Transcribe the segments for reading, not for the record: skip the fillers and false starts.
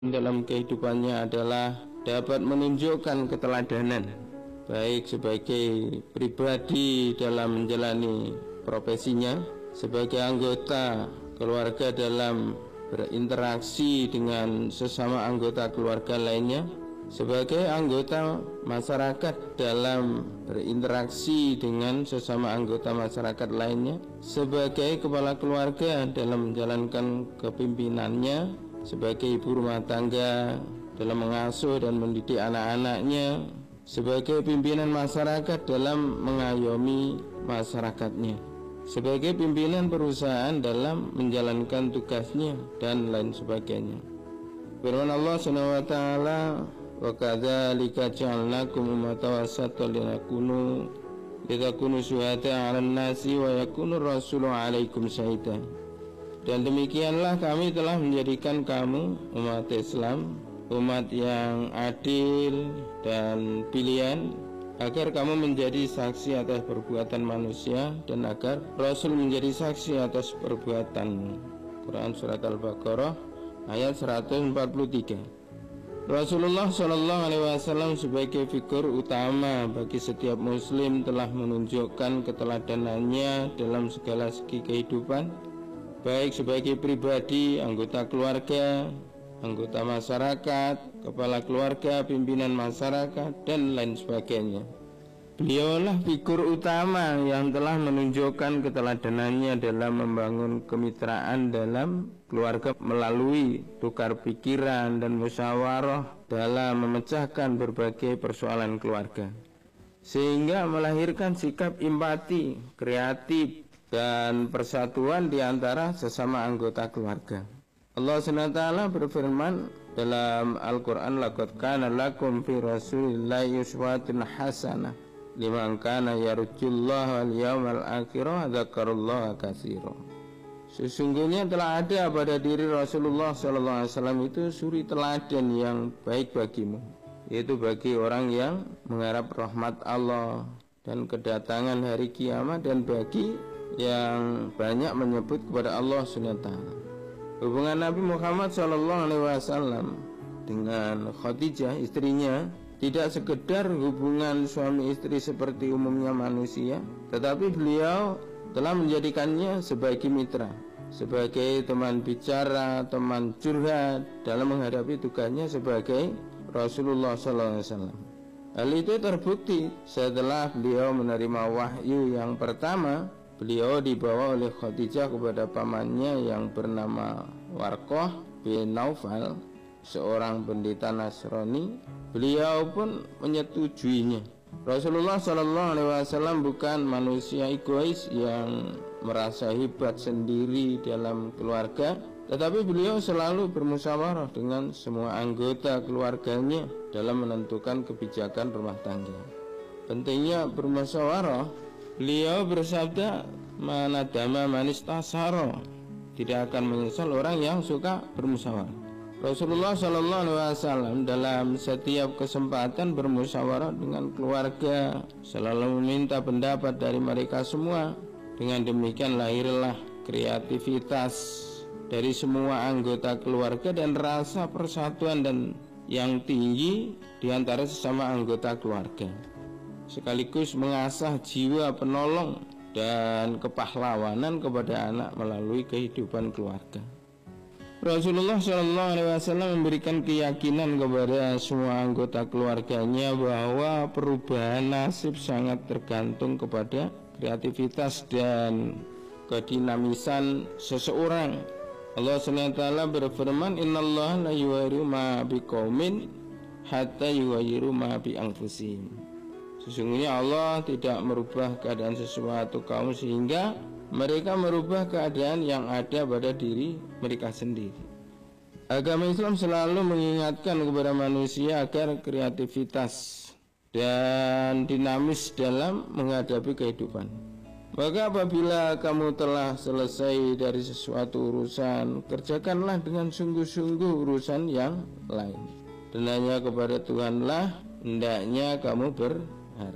dalam kehidupannya adalah dapat menunjukkan keteladanan, baik sebagai pribadi dalam menjalani profesinya, sebagai anggota keluarga dalam berinteraksi dengan sesama anggota keluarga lainnya, sebagai anggota masyarakat dalam berinteraksi dengan sesama anggota masyarakat lainnya, sebagai kepala keluarga dalam menjalankan kepimpinannya, sebagai ibu rumah tangga dalam mengasuh dan mendidik anak-anaknya, sebagai pimpinan masyarakat dalam mengayomi masyarakatnya, sebagai pimpinan perusahaan dalam menjalankan tugasnya, dan lain sebagainya. Firman Allah Subhanahu wa taala, "Wa kadzalika ja'alnakum ummatan wasatan litakunu syuhada'a 'alan nasi wa yakunu rasulu 'alaikum syahida." Dan demikianlah kami telah menjadikan kamu umat Islam, umat yang adil dan pilihan, agar kamu menjadi saksi atas perbuatan manusia dan agar Rasul menjadi saksi atas perbuatanmu. Quran Surat Al-Baqarah ayat 143. Rasulullah SAW sebagai figur utama bagi setiap muslim telah menunjukkan keteladanannya dalam segala segi kehidupan, baik sebagai pribadi, anggota keluarga, anggota masyarakat, kepala keluarga, pimpinan masyarakat, dan lain sebagainya. Beliaulah figur utama yang telah menunjukkan keteladanannya dalam membangun kemitraan dalam keluarga melalui tukar pikiran dan musyawarah dalam memecahkan berbagai persoalan keluarga, sehingga melahirkan sikap empati, kreatif, dan persatuan di antara sesama anggota keluarga. Allah SWT berfirman dalam Al-Quran, "Laqad kana lakum fi rasulillahi uswatun hasanah liman kana yarjullaha wal yawmal akhir wa dzakarallaha katsiran." Sesungguhnya telah ada pada diri Rasulullah SAW itu suri teladan yang baik bagimu, yaitu bagi orang yang mengharap rahmat Allah dan kedatangan hari kiamat, dan bagi yang banyak menyebut kepada Allah SWT. Hubungan Nabi Muhammad SAW dengan Khadijah, istrinya, tidak sekedar hubungan suami istri seperti umumnya manusia, tetapi beliau telah menjadikannya sebagai mitra, sebagai teman bicara, teman curhat dalam menghadapi tugasnya sebagai Rasulullah SAW. Hal itu terbukti setelah beliau menerima wahyu yang pertama. Beliau dibawa oleh Khadijah kepada pamannya yang bernama Warqah bin Naufal, seorang pendeta Nasrani. Beliau pun menyetujuinya. Rasulullah SAW bukan manusia egois yang merasa hebat sendiri dalam keluarga, tetapi beliau selalu bermusyawarah dengan semua anggota keluarganya dalam menentukan kebijakan rumah tangga. Pentingnya bermusyawarah. Beliau bersabda, "Manadama manistasaro," tidak akan menyesal orang yang suka bermusyawarah. Rasulullah SAW dalam setiap kesempatan bermusyawarah dengan keluarga, selalu meminta pendapat dari mereka semua. Dengan demikian lahirlah kreativitas dari semua anggota keluarga dan rasa persatuan dan yang tinggi di antara sesama anggota keluarga, sekaligus mengasah jiwa penolong dan kepahlawanan kepada anak melalui kehidupan keluarga. Rasulullah SAW memberikan keyakinan kepada semua anggota keluarganya bahwa perubahan nasib sangat tergantung kepada kreativitas dan kedinamisan seseorang. Allah SWT berfirman, "Innallaha la yughayyiru ma biqaumin hatta yughayyiru ma bi anfusihim." Sesungguhnya Allah tidak merubah keadaan sesuatu kaum sehingga mereka merubah keadaan yang ada pada diri mereka sendiri. Agama Islam selalu mengingatkan kepada manusia agar kreativitas dan dinamis dalam menghadapi kehidupan. Maka apabila kamu telah selesai dari sesuatu urusan, kerjakanlah dengan sungguh-sungguh urusan yang lain, dan hanya kepada Tuhanlah hendaknya kamu berharap.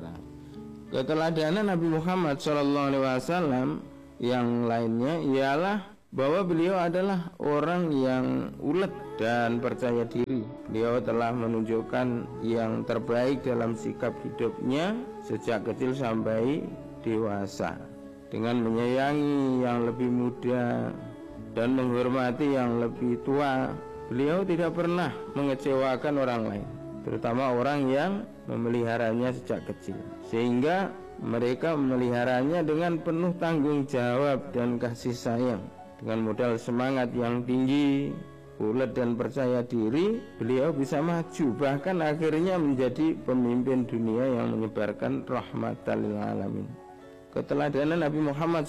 Keteladanan Nabi Muhammad SAW yang lainnya ialah bahwa beliau adalah orang yang ulet dan percaya diri. Beliau telah menunjukkan yang terbaik dalam sikap hidupnya sejak kecil sampai dewasa, dengan menyayangi yang lebih muda dan menghormati yang lebih tua. Beliau tidak pernah mengecewakan orang lain, terutama orang yang memeliharanya sejak kecil, sehingga mereka memeliharanya dengan penuh tanggung jawab dan kasih sayang. Dengan modal semangat yang tinggi, ulet dan percaya diri, beliau bisa maju, bahkan akhirnya menjadi pemimpin dunia yang menyebarkan rahmatan lil alamin. Keteladanan Nabi Muhammad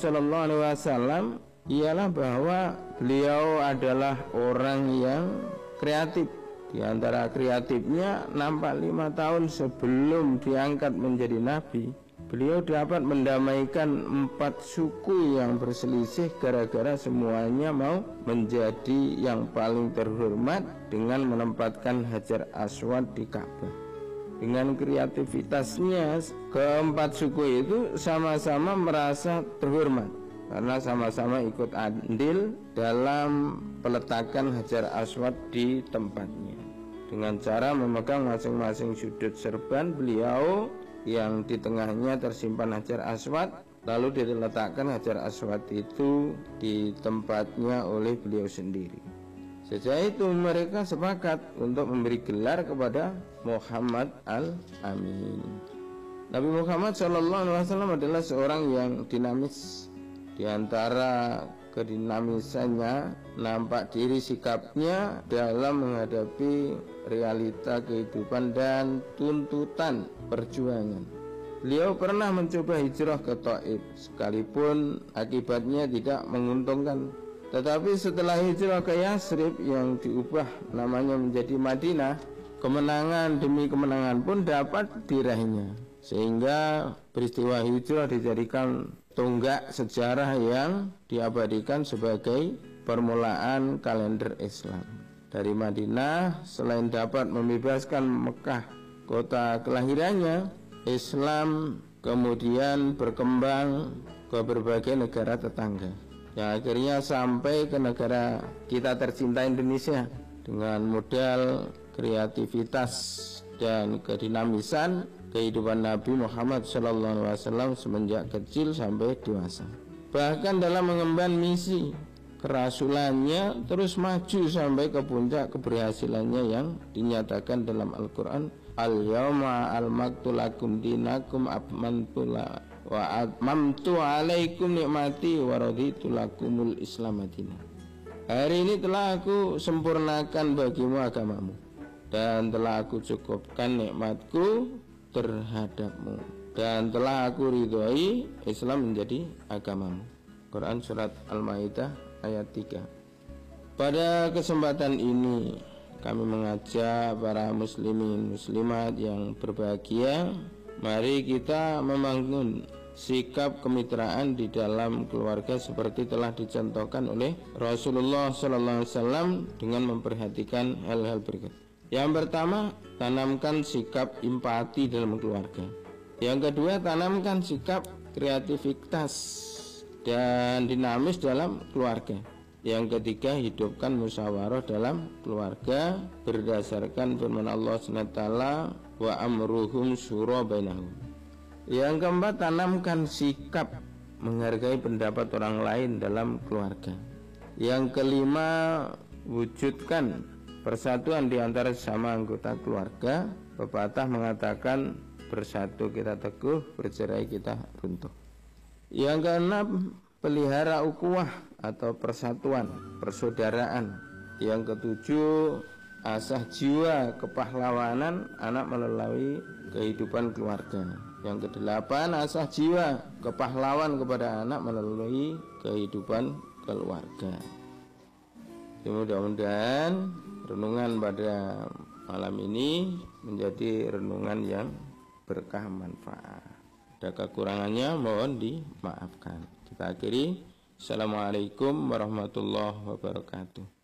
SAW ialah bahwa beliau adalah orang yang kreatif. Di antara kreatifnya, nampak 5 tahun sebelum diangkat menjadi nabi, beliau dapat mendamaikan 4 suku yang berselisih gara-gara semuanya mau menjadi yang paling terhormat dengan menempatkan Hajar Aswad di Ka'bah. Dengan kreativitasnya, keempat suku itu sama-sama merasa terhormat karena sama-sama ikut andil dalam peletakan Hajar Aswad di tempatnya. Dengan cara memegang masing-masing sudut serban beliau, yang di tengahnya tersimpan Hajar Aswad, lalu diletakkan Hajar Aswad itu di tempatnya oleh beliau sendiri. Sejak itu mereka sepakat untuk memberi gelar kepada Muhammad Al-Amin. Nabi Muhammad SAW adalah seorang yang dinamis. Di antara kedinamisannya nampak diri sikapnya dalam menghadapi realita kehidupan dan tuntutan perjuangan. Beliau pernah mencoba hijrah ke Taif, sekalipun akibatnya tidak menguntungkan. Tetapi setelah hijrah ke Yasrib yang diubah namanya menjadi Madinah, kemenangan demi kemenangan pun dapat diraihnya, sehingga peristiwa hijrah dijadikan tonggak sejarah yang diabadikan sebagai permulaan kalender Islam. Dari Madinah, selain dapat membebaskan Mekah, kota kelahirannya, Islam kemudian berkembang ke berbagai negara tetangga, yang akhirnya sampai ke negara kita tercinta Indonesia. Dengan modal kreativitas dan kedinamisan kehidupan Nabi Muhammad SAW semenjak kecil sampai dewasa. Bahkan dalam mengemban misi kerasulannya terus maju sampai ke puncak keberhasilannya yang dinyatakan dalam Al-Quran, Al-yawma al-maktu lakum dinakum wa atmamtu alaikum nikmati wa raditu lakumul Islam madinah. Hari ini telah aku sempurnakan bagimu agamamu, dan telah aku cukupkan nikmatku terhadapmu, dan telah aku ridhoi Islam menjadi agamamu. Quran Surat Al-Ma'idah ayat 3. Pada kesempatan ini kami mengajak para muslimin muslimat yang berbahagia, mari kita membangun sikap kemitraan di dalam keluarga seperti telah dicontohkan oleh Rasulullah SAW dengan memperhatikan hal-hal berikut. Yang pertama, tanamkan sikap empati dalam keluarga. Yang kedua, tanamkan sikap kreativitas dan dinamis dalam keluarga. Yang ketiga, hidupkan musyawarah dalam keluarga berdasarkan firman Allah SWT, wa amruhum syura bainahum. Yang keempat, tanamkan sikap menghargai pendapat orang lain dalam keluarga. Yang kelima, wujudkan persatuan di antara sesama anggota keluarga. Pepatah mengatakan, bersatu kita teguh, bercerai kita runtuh. Yang keenam, pelihara ukhuwah atau persatuan, persaudaraan. Yang ketujuh, asah jiwa kepahlawanan anak melalui kehidupan keluarga. Yang kedelapan, asah jiwa kepahlawan kepada anak melalui kehidupan keluarga. Mudah-mudahan renungan pada malam ini menjadi renungan yang berkah manfaat. Ada kekurangannya mohon dimaafkan. Kita akhiri. Assalamualaikum warahmatullahi wabarakatuh.